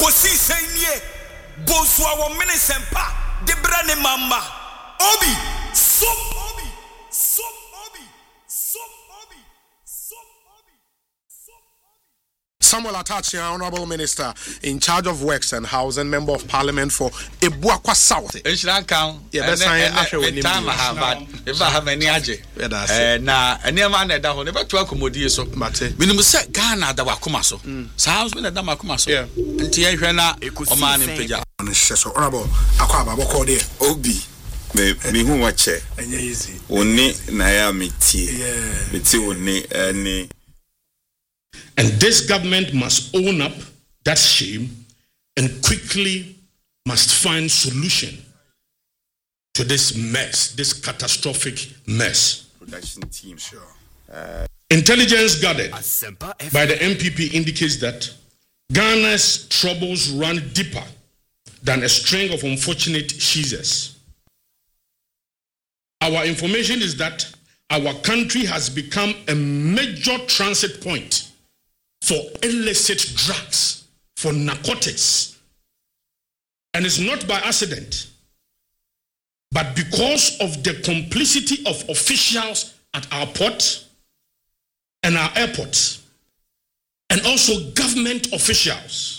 kosi senye bonswa wo minisempa de brane mama obi so obi so obi so obi so obi so obi. Samuel Atachi, Honorable Minister in charge of Works and Housing, Member of Parliament for Ebuakwa South. It should count. Yeah, that's time I have, but if I have any aje, na any man that will never to accommodate so. Minimum set Ghana that were Kumaso. Sounds when the Dama Kumaso. Yeah, and Tiana, a man in Peja. Honorable Aquaba, what called it? Obi. Me who watch it. Easy. Only Naya Miti. Miti only any. And this government must own up that shame and quickly must find solution to this mess, this catastrophic mess. Production team, sure. Intelligence gathered by the MPP indicates that Ghana's troubles run deeper than a string of unfortunate seizures. Our information is that our country has become a major transit point for illicit drugs, for narcotics. And it's not by accident, but because of the complicity of officials at our port and our airports, and also government officials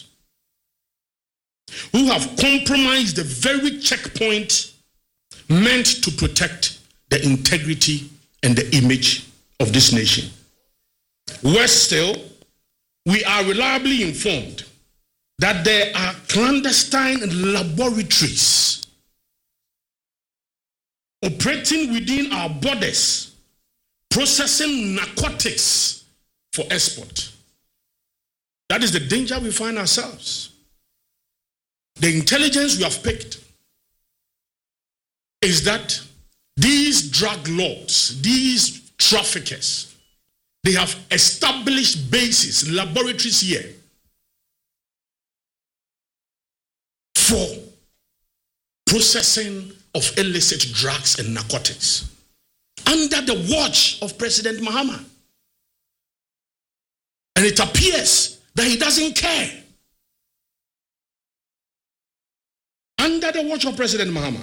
who have compromised the very checkpoint meant to protect the integrity and the image of this nation. Worse still, we are reliably informed that there are clandestine laboratories operating within our borders, processing narcotics for export. That is the danger we find ourselves. The intelligence we have picked is that these drug lords, these traffickers, they have established bases, laboratories here for processing of illicit drugs and narcotics under the watch of President Mahama. And it appears that he doesn't care. Under the watch of President Mahama.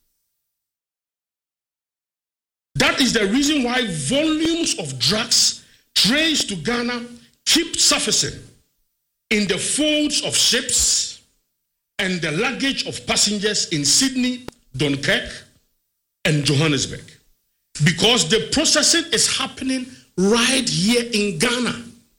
That is the reason why volumes of drugs traced to Ghana keep surfacing in the folds of ships and the luggage of passengers in Sydney, Dunkirk, and Johannesburg. Because the processing is happening right here in Ghana.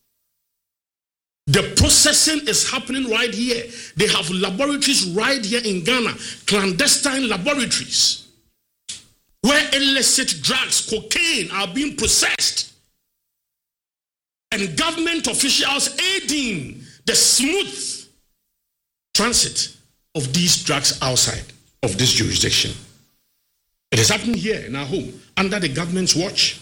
The processing is happening right here. They have laboratories right here in Ghana, clandestine laboratories, where illicit drugs, cocaine, are being processed. And government officials aiding the smooth transit of these drugs outside of this jurisdiction. It is happening here in our home, under the government's watch.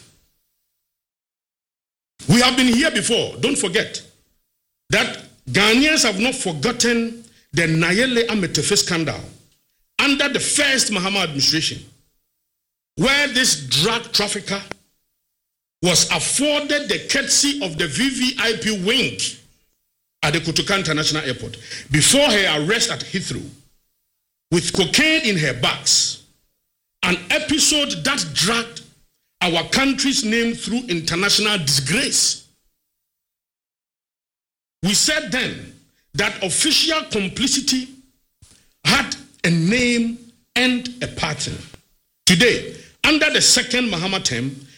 We have been here before. Don't forget that Ghanaians have not forgotten the Nayeli Ametefe scandal under the first Mahama administration, where this drug trafficker was afforded the courtesy of the VVIP wing at the Kotoka International Airport before her arrest at Heathrow with cocaine in her bags, an episode that dragged our country's name through international disgrace. We said then that official complicity had a name and a pattern. Today, under the second Mahama term,